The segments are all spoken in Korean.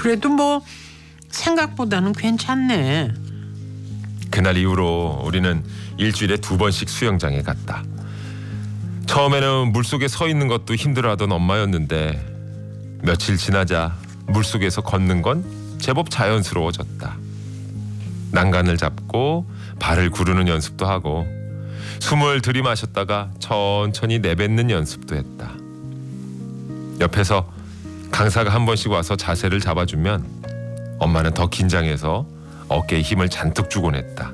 그래도 뭐 생각보다는 괜찮네. 그날 이후로 우리는 일주일에 2번씩 수영장에 갔다. 처음에는 물속에 서 있는 것도 힘들어하던 엄마였는데 며칠 지나자 물속에서 걷는 건 제법 자연스러워졌다. 난간을 잡고 발을 구르는 연습도 하고 숨을 들이마셨다가 천천히 내뱉는 연습도 했다. 옆에서 강사가 한 번씩 와서 자세를 잡아주면 엄마는 더 긴장해서 어깨에 힘을 잔뜩 주곤 했다.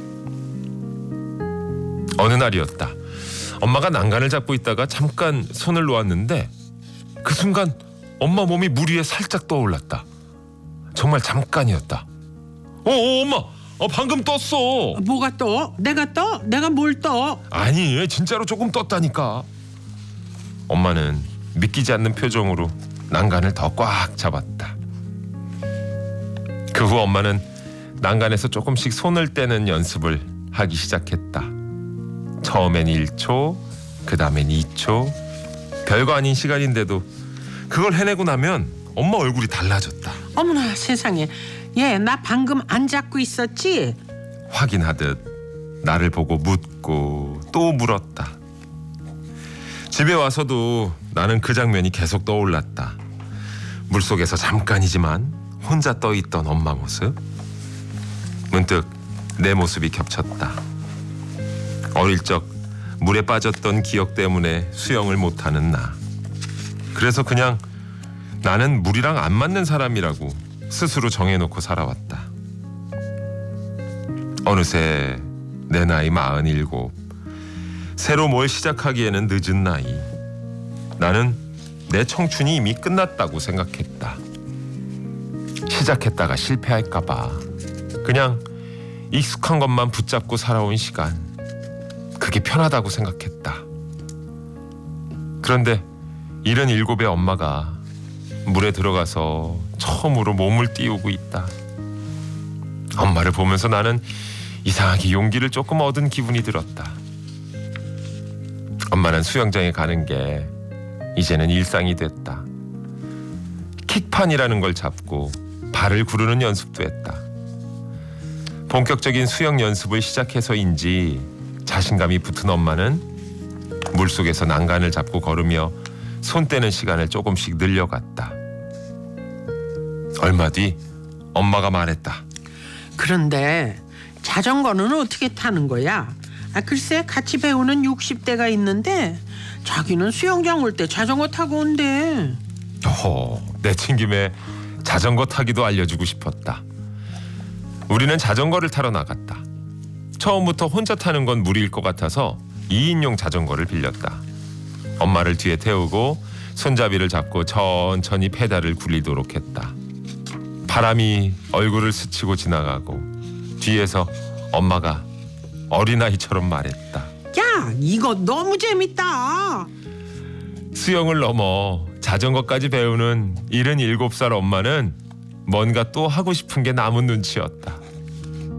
어느 날이었다. 엄마가 난간을 잡고 있다가 잠깐 손을 놓았는데 그 순간 엄마 몸이 물 위에 살짝 떠올랐다. 정말 잠깐이었다. 엄마! 방금 떴어. 뭐가 떠? 내가 떠? 내가 뭘 떠? 아니, 진짜로 조금 떴다니까. 엄마는 믿기지 않는 표정으로 난간을 더 꽉 잡았다. 그 후 엄마는 난간에서 조금씩 손을 떼는 연습을 하기 시작했다. 처음엔 1초, 그 다음엔 2초. 별거 아닌 시간인데도 그걸 해내고 나면 엄마 얼굴이 달라졌다. 어머나 세상에. 얘 나 방금 안 잡고 있었지? 확인하듯 나를 보고 묻고 또 물었다. 집에 와서도 나는 그 장면이 계속 떠올랐다. 물속에서 잠깐이지만 혼자 떠있던 엄마 모습. 문득 내 모습이 겹쳤다. 어릴 적 물에 빠졌던 기억 때문에 수영을 못하는 나. 그래서 그냥 나는 물이랑 안 맞는 사람이라고 스스로 정해놓고 살아왔다. 어느새 내 나이 47. 새로 뭘 시작하기에는 늦은 나이. 나는 내 청춘이 이미 끝났다고 생각했다. 시작했다가 실패할까봐 그냥 익숙한 것만 붙잡고 살아온 시간, 그게 편하다고 생각했다. 그런데 77의 엄마가 물에 들어가서 처음으로 몸을 띄우고 있다. 엄마를 보면서 나는 이상하게 용기를 조금 얻은 기분이 들었다. 엄마는 수영장에 가는 게 이제는 일상이 됐다. 킥판이라는 걸 잡고 발을 구르는 연습도 했다. 본격적인 수영 연습을 시작해서인지 자신감이 붙은 엄마는 물속에서 난간을 잡고 걸으며 손 떼는 시간을 조금씩 늘려갔다. 얼마 뒤 엄마가 말했다. 그런데 자전거는 어떻게 타는 거야? 글쎄 같이 배우는 60대가 있는데 자기는 수영장 올 때 자전거 타고 온대. 내친 김에 자전거 타기도 알려주고 싶었다. 우리는 자전거를 타러 나갔다. 처음부터 혼자 타는 건 무리일 것 같아서 2인용 자전거를 빌렸다. 엄마를 뒤에 태우고 손잡이를 잡고 천천히 페달을 굴리도록 했다. 바람이 얼굴을 스치고 지나가고 뒤에서 엄마가 어린아이처럼 말했다. 야, 이거 너무 재밌다. 수영을 넘어 자전거까지 배우는 77살 엄마는 뭔가 또 하고 싶은 게 남은 눈치였다.